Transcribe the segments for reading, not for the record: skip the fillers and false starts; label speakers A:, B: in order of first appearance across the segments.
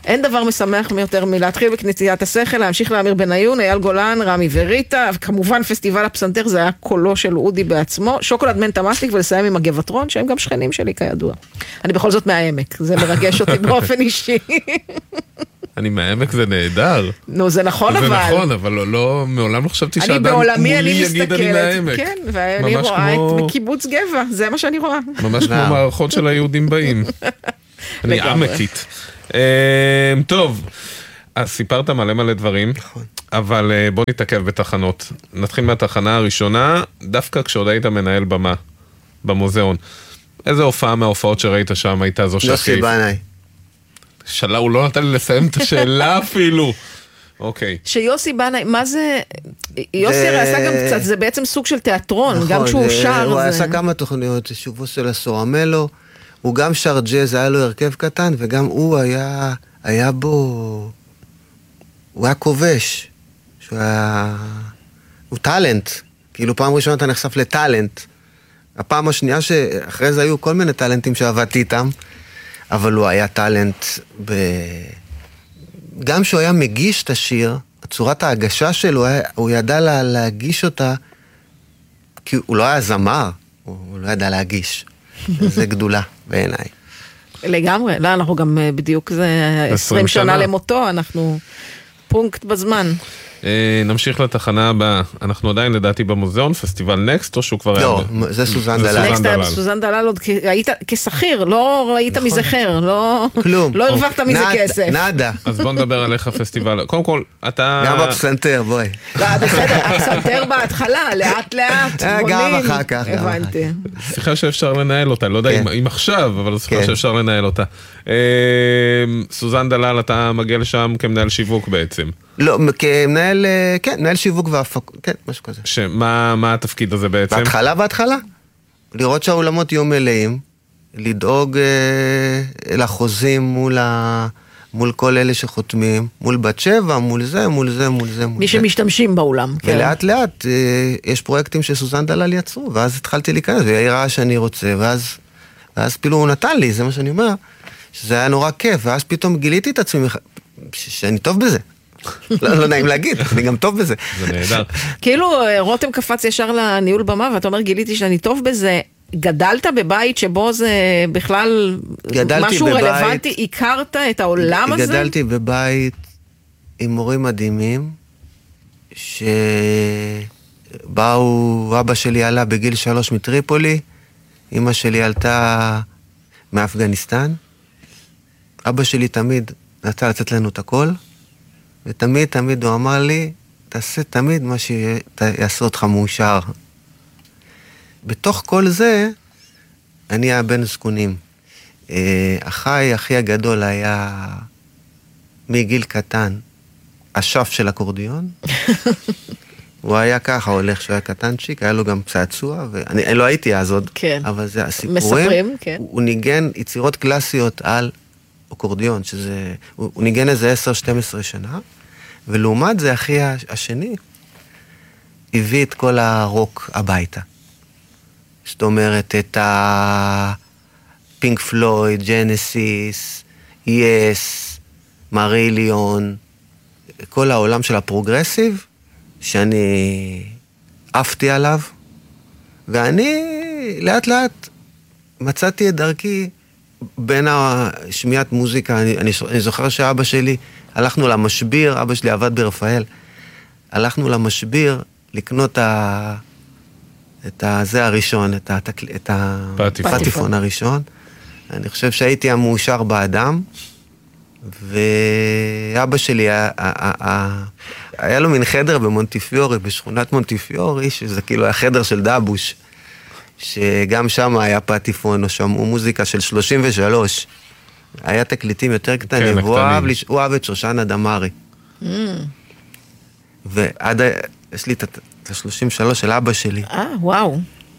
A: אין דבר משמח מיותר מלהתחיל בכנסיית השכל, להמשיך לאמיר בניון, אייל גולן, רמי וריטה, וכמובן פסטיבל הפסנתר, זה היה קולו של אודי בעצמו, שוקולד מנטה מסטיק, ולסיים עם הגבעתרון, שהם גם שכנים שלי כידוע. אני בכל זאת מהעמק, זה מרגש אותי באופן אישי.
B: אני מהעמק, זה נהדר.
A: נו, זה נכון אבל.
B: זה נכון, אבל לא, מעולם לא חשבתי שאדם
A: מולי
B: מולי יגיד אני מהעמק.
A: כן, ואני רואה את קיבוץ גבע, זה מה שאני רואה.
B: ממש כמו מערכות של היהודים באים. אני עמקית. טוב, אז סיפרת מלא דברים, אבל בוא נתעכב בתחנות. נתחיל מהתחנה הראשונה, דווקא כשעוד היית מנהל במה, במוזיאון. איזה הופעה מההופעות שראית שם הייתה זו
C: יוסי בנאי.
B: שאלה, הוא לא נתן לי לסיים את השאלה אפילו. אוקיי.
A: שיוסי בנאי, מה זה... יוסי עשה גם קצת, זה בעצם סוג של תיאטרון, גם שהוא שר.
C: הוא עשה כמה תוכניות, שובו של הסורמלו, הוא גם שר ג'אז, היה לו הרכב קטן, וגם הוא היה בו... הוא היה כובש. הוא טלנט. כאילו פעם ראשונה אתה נחשף לטלנט. הפעם השנייה שאחרי זה היו כל מיני טלנטים שעבדתי איתם, אבל הוא היה טלנט גם שהוא היה מגיש את השיר, צורת ההגשה שלו, הוא ידע להגיש אותה, כי הוא לא היה זמר, הוא לא ידע להגיש. זה גדולה בעיניי.
A: לגמרי, לא, אנחנו גם בדיוק זה 20 שנה למותו, אנחנו פונקט בזמן.
B: נמשיך לתחנה הבאה. אנחנו עדיין לדעתי במוזיאון, פסטיבל נקסט, או שהוא כבר היה...
C: לא, זה סוזן דלל.
A: נקסט היה בסוזן דלל, היית כשכיר, לא ראית מזה חר,
C: כלום.
A: לא הרווחת מזה כסף.
C: נדה.
B: אז בוא נדבר עליך פסטיבל. קודם כל, אתה...
C: גם בפסנתר, בואי.
A: בסדר, הפסנתר בהתחלה, לאט לאט.
C: גם אחר כך.
A: הבנתי.
B: שיחה שאפשר לנהל אותה, לא יודע אם עכשיו, אבל שיחה שאפשר לנהל אותה. סוזן דלל, אתה מגיע לשם כמנהל שיווק בעצם.
C: לא, כמנהל, כן, מנהל שיווק והפק, כן, משהו כזה.
B: מה התפקיד הזה בעצם?
C: בהתחלה. לראות שהאולמות יהיו מלאים, לדאוג לחוזים מול כל אלה שחותמים, מול בת שבע, מול זה.
A: מי שמשתמשים באולם.
C: ולאט לאט יש פרויקטים שסוזן דלל יצרו, ואז התחלתי להיכנס, והיא ראה שאני רוצה, ואז פילו הוא נתן לי, זה מה שאני אומר, שזה היה נורא כיף, ואז פתאום גיליתי את עצמי, שאני טוב בזה. לא נעים להגיד, אני גם טוב בזה.
B: זה נהדר.
A: כאילו רותם קפץ ישר לניהול במה, ואתה אומר, גיליתי שאני טוב בזה. גדלת בבית שבו זה בכלל משהו רלוונטי, הכרת את העולם הזה?
C: גדלתי בבית עם מורים מדהימים, שבאו, אבא שלי עלה בגיל 3 מטריפולי, אמא שלי עלתה מאפגניסטן, אבא שלי תמיד רצה לצאת לנו את הכל, ותמיד הוא אמר לי, תעשה תמיד מה שיעשה אותך מאושר. בתוך כל זה, אני היה בן זקונים. אחי הגדול היה מגיל קטן, אשף של אקורדיון. הוא היה ככה, הולך שהוא היה קטנצ'יק, היה לו גם צעצוע, ואני לא הייתי אז עוד,
A: כן.
C: אבל זה הסיפורים.
A: מספרים, כן.
C: הוא ניגן יצירות קלאסיות על אקורדיון, הוא ניגן איזה 10-12 שנה, ולעומת זה, אחי השני, הביא את כל הרוק הביתה. זאת אומרת, את פינק פלויד, ג'נסיס, יס, מריליון, כל העולם של הפרוגרסיב, שאני עפתי עליו, ואני לאט לאט מצאתי את דרכי בין השמיעת מוזיקה. אני זוכר שאבא שלי, הלכנו למשביר, אבא שלי עבד ברפאל, הלכנו למשביר לקנות את זה הראשון, את הפטיפון הראשון. אני חושב שהייתי המאושר באדם, ואבא שלי היה לו מין חדר במונטיפיורי, בשכונת מונטיפיורי, שזה כאילו החדר של דאבוש, שגם שם היה פטיפון, או שמעו מוזיקה של 33. היה תקליטים יותר קטנים, והוא אהב את שושנה דמארי. ועד, יש לי את ה-33 של אבא שלי.
A: וואו.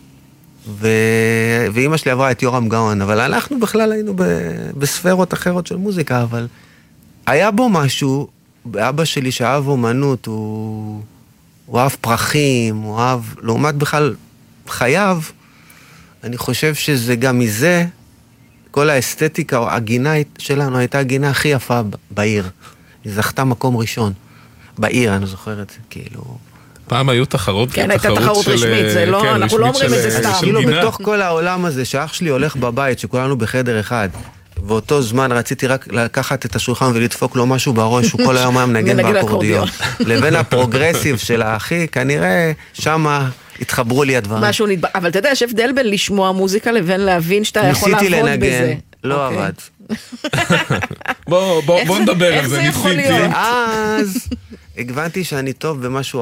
C: ואמא שלי עברה את יורם גאון, אבל אנחנו בכלל היינו בספרות אחרות של מוזיקה, אבל היה בו משהו, באבא שלי שאהב אומנות, הוא אהב פרחים, הוא אהב, לעומת בכלל חייו, אני חושב שזה גם מזה כל האסתטיקה או הגינה שלנו הייתה הגינה הכי יפה בעיר. היא זכתה מקום ראשון. בעיר, אני זוכר את זה, כאילו...
B: פעם היו תחרות,
A: כן, הייתה תחרות רשמית, זה לא, אנחנו לא אומרים את זה סתם.
C: כאילו בתוך כל העולם הזה, שאח שלי הולך בבית, שכולנו בחדר אחד, ואותו זמן רציתי רק לקחת את השולחן ולדפוק לו משהו בראש, הוא כל היום היה מנגן באקורדיון. לבין הפרוגרסיב של האחי, כנראה שמה התחברו לי הדברים.
A: משהו נדבר, אבל אתה יודע, יש הבדל בין לשמוע מוזיקה לבין להבין שאתה יכול לעבוד בזה.
C: ניסיתי לנגן, לא עבד.
B: בוא נדבר על זה,
A: איך זה יכול להיות?
C: אז הבנתי שאני טוב במשהו